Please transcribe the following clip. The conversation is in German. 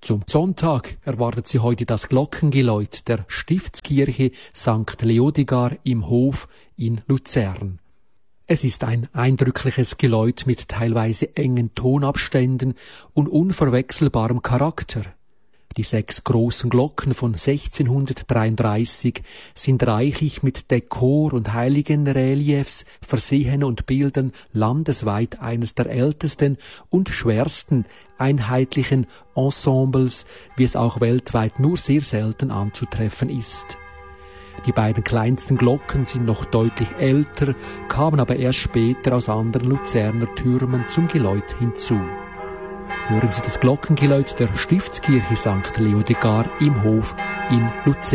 Zum Sonntag erwartet sie heute das Glockengeläut der Stiftskirche St. Leodegar im Hof in Luzern. Es ist ein eindrückliches Geläut mit teilweise engen Tonabständen und unverwechselbarem Charakter. Die 6 großen Glocken von 1633 sind reichlich mit Dekor und Heiligenreliefs versehen und bilden landesweit eines der ältesten und schwersten einheitlichen Ensembles, wie es auch weltweit nur sehr selten anzutreffen ist. Die beiden kleinsten Glocken sind noch deutlich älter, kamen aber erst später aus anderen Luzerner Türmen zum Geläut hinzu. Hören Sie das Glockengeläut der Stiftskirche St. Leodegar im Hof in Luzern.